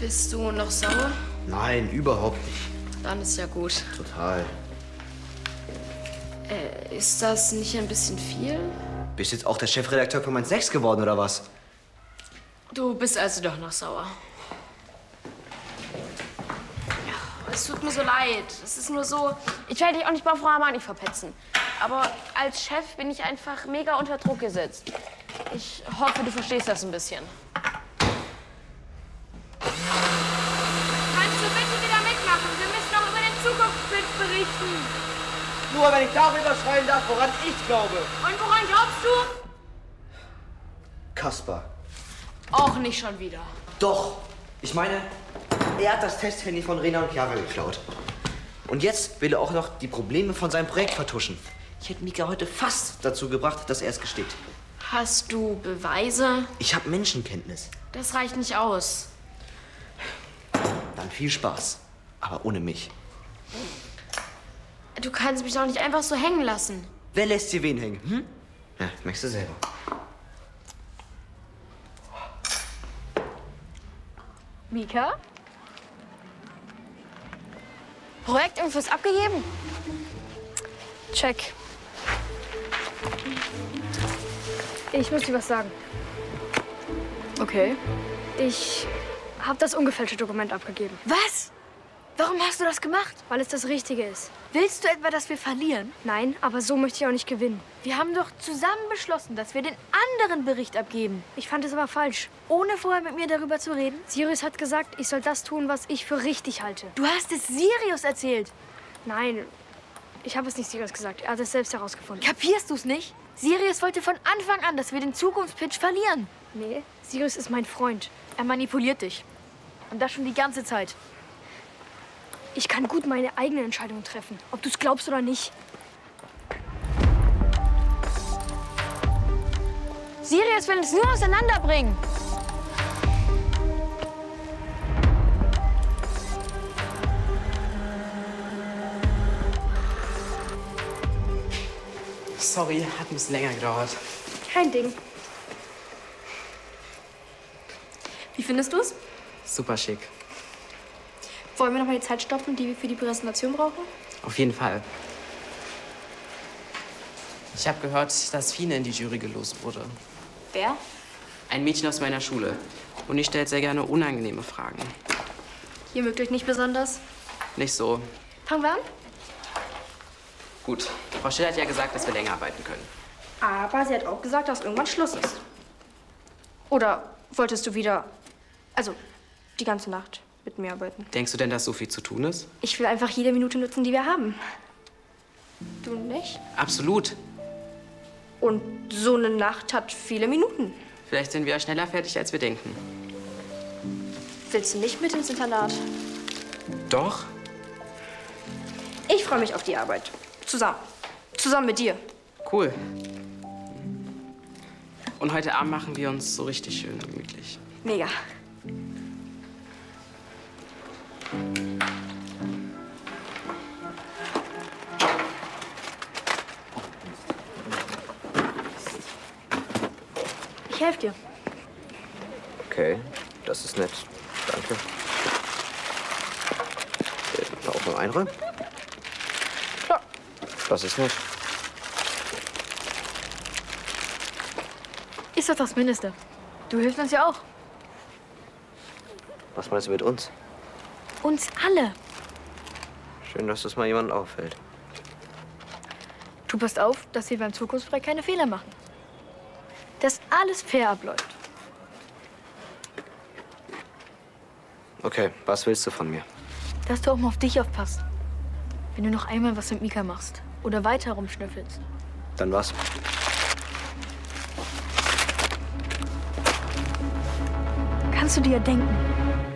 Bist du noch sauer? Nein, überhaupt nicht. Dann ist ja gut. Total. Ist das nicht ein bisschen viel? Bist jetzt auch der Chefredakteur von Mainz 6 geworden, oder was? Du bist also doch noch sauer. Ja, es tut mir so leid. Es ist nur so, ich werde dich auch nicht bei Frau Armani verpetzen. Aber als Chef bin ich einfach mega unter Druck gesetzt. Ich hoffe, du verstehst das ein bisschen. Kannst du bitte wieder mitmachen? Wir müssen noch über den Zukunftsbild berichten. Nur wenn ich darüber schreien darf, woran ich glaube. Und woran glaubst du? Kaspar. Auch nicht schon wieder. Doch. Ich meine, er hat das Testhandy von Rena und Chiara geklaut. Und jetzt will er auch noch die Probleme von seinem Projekt vertuschen. Ich hätte Mika heute fast dazu gebracht, dass er es gesteht. Hast du Beweise? Ich habe Menschenkenntnis. Das reicht nicht aus. Dann viel Spaß. Aber ohne mich. Du kannst mich doch nicht einfach so hängen lassen. Wer lässt hier wen hängen? Hm? Ja, merkst du selber. Mika? Projektinfos abgegeben? Check. Ich muss dir was sagen. Okay. Ich habe das ungefälschte Dokument abgegeben. Was? Warum hast du das gemacht? Weil es das Richtige ist. Willst du etwa, dass wir verlieren? Nein, aber so möchte ich auch nicht gewinnen. Wir haben doch zusammen beschlossen, dass wir den anderen Bericht abgeben. Ich fand es aber falsch. Ohne vorher mit mir darüber zu reden? Sirius hat gesagt, ich soll das tun, was ich für richtig halte. Du hast es Sirius erzählt. Nein, ich habe es nicht Sirius gesagt. Er hat es selbst herausgefunden. Kapierst du es nicht? Sirius wollte von Anfang an, dass wir den Zukunftspitch verlieren. Nee, Sirius ist mein Freund. Er manipuliert dich. Und das schon die ganze Zeit. Ich kann gut meine eigenen Entscheidungen treffen, ob du es glaubst oder nicht. Sirius will uns nur auseinanderbringen. Sorry, hat ein bisschen länger gedauert. Kein Ding. Wie findest du es? Super schick. Wollen wir noch mal die Zeit stoppen, die wir für die Präsentation brauchen? Auf jeden Fall. Ich habe gehört, dass Fine in die Jury gelost wurde. Wer? Ein Mädchen aus meiner Schule. Und die stellt sehr gerne unangenehme Fragen. Ihr mögt euch nicht besonders. Nicht so. Fangen wir an? Gut. Frau Schill hat ja gesagt, dass wir länger arbeiten können. Aber sie hat auch gesagt, dass irgendwann Schluss ist. Oder wolltest du wieder, also die ganze Nacht mit mir arbeiten? Denkst du denn, dass so viel zu tun ist? Ich will einfach jede Minute nutzen, die wir haben. Du nicht? Absolut. Und so eine Nacht hat viele Minuten. Vielleicht sind wir schneller fertig, als wir denken. Willst du nicht mit ins Internat? Doch? Ich freue mich auf die Arbeit. Zusammen. Zusammen mit dir. Cool. Und heute Abend machen wir uns so richtig schön gemütlich. Mega. Ich helfe dir. Okay, das ist nett. Danke. Auch noch einräumen? Klar. Das ist nett. Ist doch das Mindeste. Du hilfst uns ja auch. Was meinst du mit uns? Uns alle. Schön, dass das mal jemandem auffällt. Du passt auf, dass wir beim Zukunftsprojekt keine Fehler machen. Dass alles fair abläuft. Okay, was willst du von mir? Dass du auch mal auf dich aufpasst. Wenn du noch einmal was mit Mika machst oder weiter rumschnüffelst. Dann was? Kannst du dir denken,